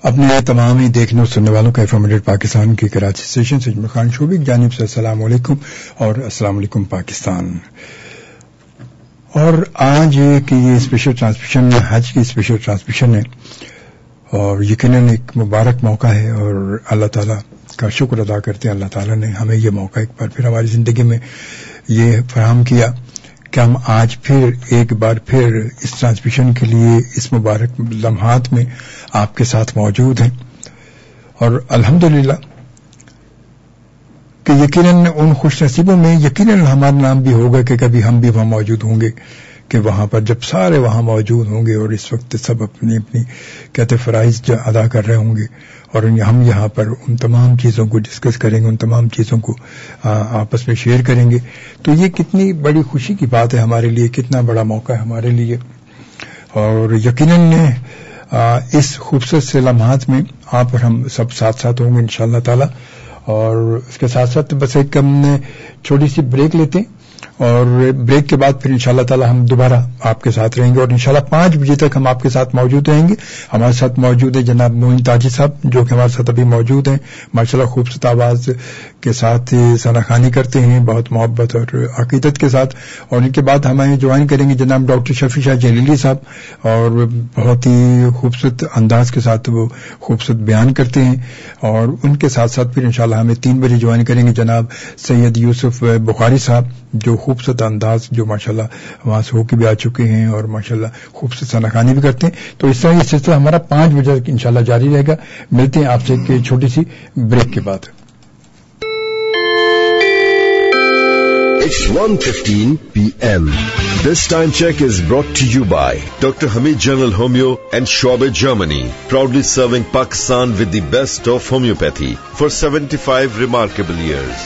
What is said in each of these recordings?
اپنے تمام ہی دیکھنے اور سننے والوں کا FM پاکستان کے کراچی اسٹیشن سے اجمل خان شوبی کی جانب سے السلام علیکم اور السلام علیکم پاکستان. اور آج کی یہ اسپیشل ٹرانسمیشن حج کی اسپیشل ٹرانسمیشن ہے اور یقیناً ایک مبارک موقع ہے اور اللہ تعالیٰ کا شکر ادا کرتے ہیں. اللہ تعالیٰ نے ہمیں یہ موقع ایک بار پھر ہماری زندگی میں یہ فراہم کیا کہ ہم آج پھر ایک بار پھر اس ٹرانسمیشن کے لیے اس مبارک لمحات میں آپ کے ساتھ موجود ہیں. اور الحمدللہ کہ یقیناً ان خوش نصیبوں میں یقیناً ہمارا نام بھی ہوگا کہ کبھی ہم بھی وہاں موجود ہوں گے کہ وہاں پر جب سارے وہاں موجود ہوں گے اور اس وقت سب اپنی اپنی کہتے فرائض ادا کر رہے ہوں گے اور ہم یہاں پر ان تمام چیزوں کو ڈسکس کریں گے, ان تمام چیزوں کو آپس میں شیئر کریں گے. تو یہ کتنی بڑی خوشی کی بات ہے ہمارے لیے, کتنا بڑا موقع ہے ہمارے لیے. اور یقیناً اس خوبصورت سے لمحات میں آپ اور ہم سب ساتھ ساتھ ہوں گے انشاءاللہ تعالی. اور اس کے ساتھ ساتھ بس ایک ہم چھوٹی سی بریک لیتے ہیں اور بریک کے بعد پھر انشاءاللہ تعالی ہم دوبارہ آپ کے ساتھ رہیں گے اور انشاءاللہ 5 بجے تک ہم آپ کے ساتھ موجود رہیں گے. ہمارے ساتھ موجود ہے جناب معین تاجی صاحب جو کہ ہمارے ساتھ ابھی موجود ہیں. ماشاءاللہ خوبصورت آواز کے ساتھ ثنا خوانی کرتے ہیں بہت محبت اور عقیدت کے ساتھ. اور ان کے بعد ہمیں جوائن کریں گے جناب ڈاکٹر شفیع شاہ جلیلی صاحب اور بہت ہی خوبصورت انداز کے ساتھ وہ خوبصورت بیان کرتے ہیں. اور ان کے ساتھ ساتھ پھر انشاءاللہ ہمیں 3 بجے جوائن کریں گے جناب سید یوسف بخاری صاحب جو خوبصورت انداز جو ماشاءاللہ وہاں سے ہو کے بھی آ چکے ہیں اور ماشاءاللہ خوبصورت ثنا خوانی بھی کرتے ہیں. تو اس طرح یہ سلسلہ ہمارا 5 بجے تک انشاءاللہ جاری رہے گا. ملتے ہیں آپ سے ایک چھوٹی سی بریک کے بعد. It's 1:15 p.m. This time check is brought to you by Dr. Hamid General Homeo and Schwabe Germany, proudly serving Pakistan with the best of homeopathy for 75 remarkable years.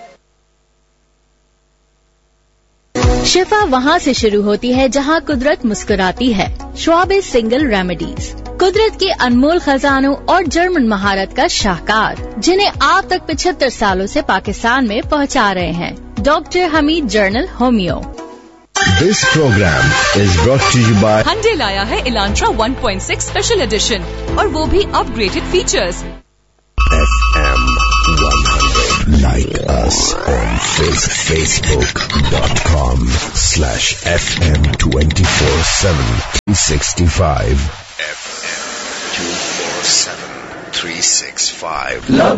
शिफा वहाँ से शुरू होती है जहाँ कुदरत मुस्कुराती है. श्वाबे सिंगल रेमेडीज कुदरत के अनमोल खजानों और जर्मन महारत का शाहकार जिन्हें आप तक 75 सालों से पाकिस्तान में पहुँचा रहे हैं. Doctor Hamid journal homeo. This program is brought to you by Hyundai लाया है Elantra 1.6 स्पेशल एडिशन और वो भी upgraded features. FM 100. Like us on Facebook.com/FM 24/7 365. FM 24/7 365.